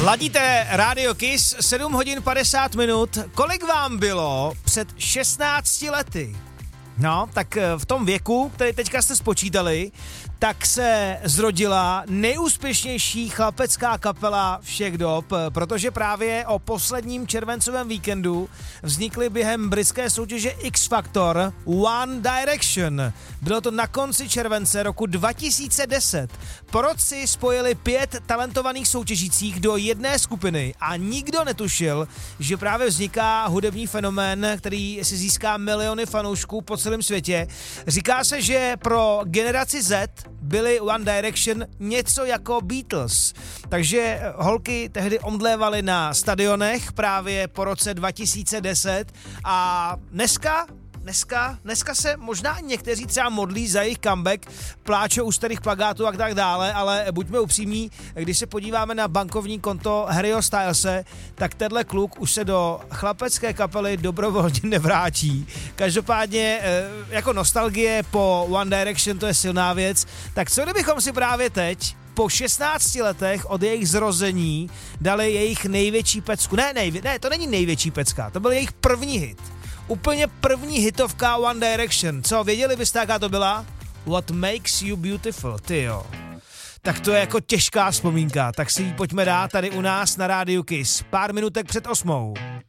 Ladíte Radio Kiss, 7 hodin 50 minut. Kolik vám bylo před 16 lety? No, tak v tom věku, který teďka jste spočítali, tak se zrodila nejúspěšnější chlapecká kapela všech dob, protože právě o posledním červencovém víkendu vznikly během britské soutěže X Factor One Direction. Bylo to na konci července roku 2010. Porotci spojili 5 talentovaných soutěžících do jedné skupiny a nikdo netušil, že právě vzniká hudební fenomén, který si získá miliony fanoušků po celém světě. Říká se, že pro generaci Z byli One Direction něco jako Beatles. Takže holky tehdy omdlévaly na stadionech právě po roce 2010 a dneska se možná někteří třeba modlí za jejich comeback, pláčou u starých plakátů a tak dále, ale buďme upřímní, když se podíváme na bankovní konto Harryho Stylese, tak tenhle kluk už se do chlapecké kapely dobrovolně nevrátí. Každopádně jako nostalgie po One Direction, to je silná věc, tak co kdybychom si právě teď po 16 letech od jejich zrození dali jejich největší pecku. Ne, to není největší pecka, to byl jejich první hit. Úplně první hitovka One Direction. Co, věděli byste, jaká to byla? What Makes You Beautiful, tyjo. Tak to je jako těžká vzpomínka, tak si ji pojďme dát tady u nás na Rádiu Kiss. Pár minutek před 8.